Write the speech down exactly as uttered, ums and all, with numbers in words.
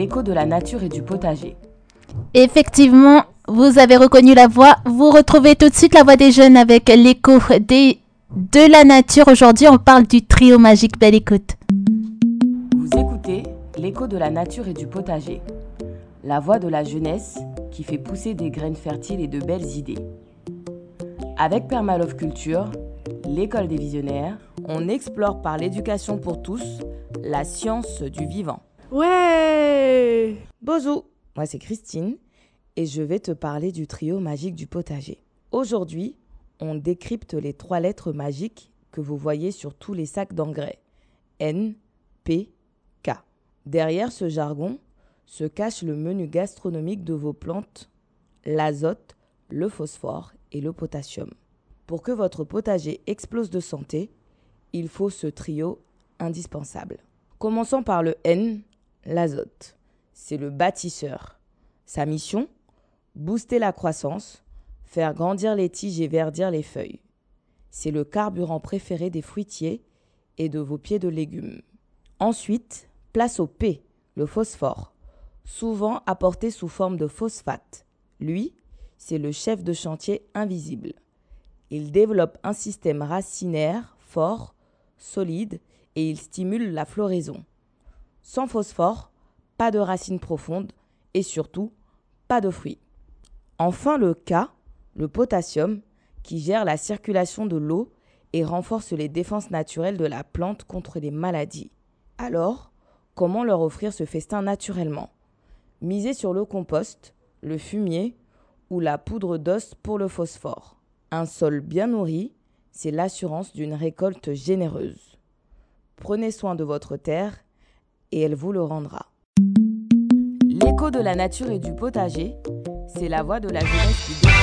l'écho de la nature et du potager. Effectivement, vous avez reconnu la voix. Vous retrouvez tout de suite la voix des jeunes avec l'écho des... de la nature. Aujourd'hui, on parle du trio magique. Belle écoute. Vous écoutez l'écho de la nature et du potager. La voix de la jeunesse qui fait pousser des graines fertiles et de belles idées. Avec Permalove Culture, l'école des visionnaires, on explore par l'éducation pour tous la science du vivant. Ouais! Bonjour, moi c'est Christine et je vais te parler du trio magique du potager. Aujourd'hui, on décrypte les trois lettres magiques que vous voyez sur tous les sacs d'engrais. N, P, K. Derrière ce jargon se cache le menu gastronomique de vos plantes, l'azote, le phosphore et le potassium. Pour que votre potager explose de santé, il faut ce trio indispensable. Commençons par le N, l'azote. C'est le bâtisseur. Sa mission, booster la croissance, faire grandir les tiges et verdir les feuilles. C'est le carburant préféré des fruitiers et de vos pieds de légumes. Ensuite, place au P, le phosphore, souvent apporté sous forme de phosphate. Lui, c'est le chef de chantier invisible. Il développe un système racinaire fort, solide et il stimule la floraison. Sans phosphore, pas de racines profondes et surtout, pas de fruits. Enfin le K, le potassium, qui gère la circulation de l'eau et renforce les défenses naturelles de la plante contre les maladies. Alors, comment leur offrir ce festin naturellement ? Misez sur le compost, le fumier ou la poudre d'os pour le phosphore. Un sol bien nourri, c'est l'assurance d'une récolte généreuse. Prenez soin de votre terre et elle vous le rendra. L'écho de la nature et du potager, c'est la voix de la jeunesse qui